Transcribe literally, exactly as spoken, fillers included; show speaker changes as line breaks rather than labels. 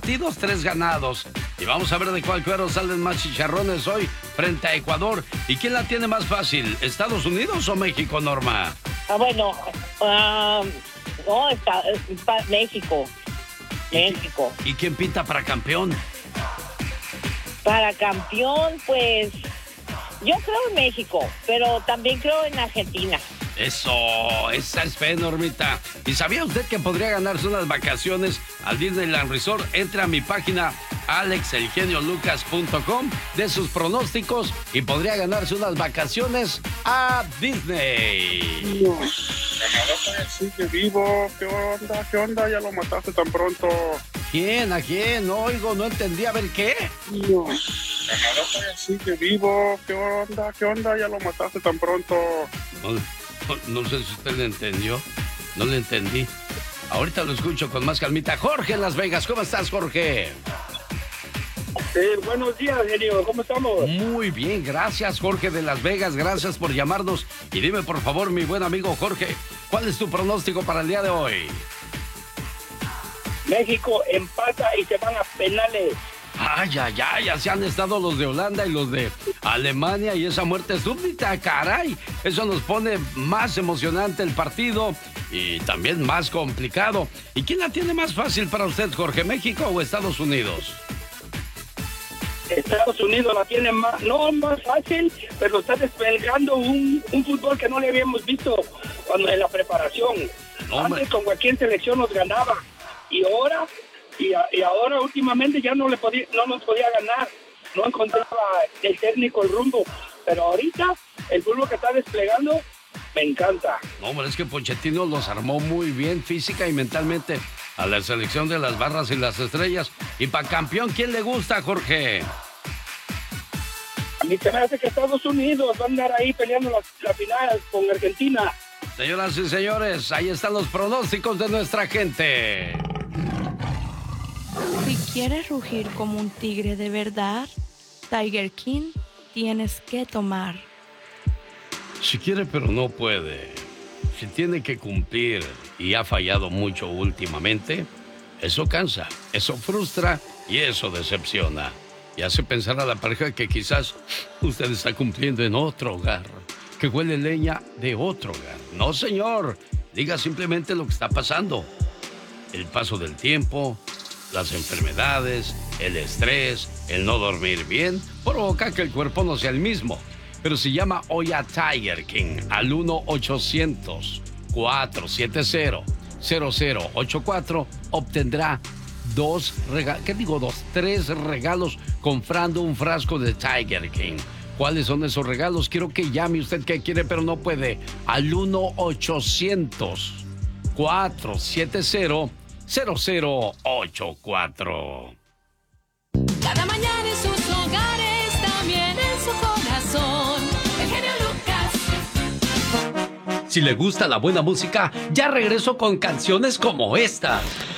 partidos, tres ganados. Y vamos a ver de cuál cuero salen más chicharrones hoy frente a Ecuador. ¿Y quién la tiene más fácil, Estados Unidos o México, Norma?
Ah, bueno, uh, no, está, está México. México.
¿Y quién pinta para campeón?
Para campeón, pues, yo creo en México, pero también creo en Argentina.
Eso, esa es fe, Normita. ¿Y sabía usted que podría ganarse unas vacaciones al Disneyland Resort? Entra a mi página alex el genio lucas punto com de sus pronósticos y podría ganarse unas vacaciones a Disney.
Dios, sigue vivo. ¿Qué onda? ¿Qué onda? Ya lo mataste tan pronto.
¿Quién? ¿A quién? No oigo, no entendí. A ver, ¿qué?
Dios, sigue vivo. ¿Qué onda? ¿Qué onda? Ya lo mataste tan pronto.
No, no, no sé si usted le entendió. No le entendí. Ahorita lo escucho con más calmita. Jorge en Las Vegas. ¿Cómo estás, Jorge?
Sí, buenos días, genio. ¿Cómo estamos?
Muy bien, gracias, Jorge de Las Vegas. Gracias por llamarnos. Y dime, por favor, mi buen amigo Jorge, ¿cuál es tu pronóstico para el día de hoy?
México empata y se van a penales.
Ay, ay, ay, ya se han estado los de Holanda y los de Alemania y esa muerte súbita, caray. Eso nos pone más emocionante el partido y también más complicado. ¿Y quién la tiene más fácil para usted, Jorge, México o Estados Unidos?
Estados Unidos la tiene más, no más fácil, pero está desplegando un, un fútbol que no le habíamos visto cuando en la preparación. No, antes con cualquier selección nos ganaba y ahora y, a, y ahora últimamente ya no le podía, no nos podía ganar, no encontraba el técnico el rumbo, pero ahorita el fútbol que está desplegando me encanta.
No, hombre, es que Pochettino los armó muy bien física y mentalmente a la selección de las barras y las estrellas. Y para campeón, ¿quién le gusta, Jorge?
A mí se me hace que Estados Unidos va a andar ahí peleando la, la final con Argentina.
Señoras y señores, ahí están los pronósticos de nuestra gente.
Si quieres rugir como un tigre de verdad, Tiger King tienes que tomar.
Si quiere pero no puede, si tiene que cumplir y ha fallado mucho últimamente, eso cansa, eso frustra y eso decepciona. Y hace pensar a la pareja que quizás usted está cumpliendo en otro hogar, que huele leña de otro hogar. No, señor, diga simplemente lo que está pasando. El paso del tiempo, las enfermedades, el estrés, el no dormir bien, provoca que el cuerpo no sea el mismo. Pero si llama hoy a Tiger King al uno ochocientos, cuatro siete cero, cero cero ocho cuatro, obtendrá dos regalos, ¿qué digo dos? Tres regalos comprando un frasco de Tiger King. ¿Cuáles son esos regalos? Quiero que llame usted que quiere pero no puede al uno ochocientos, cuatro siete cero, cero cero ocho cuatro.
Cada mañana en sus hogares, también en su corazón, el genio Lucas.
Si le gusta la buena música, ya regreso con canciones como esta.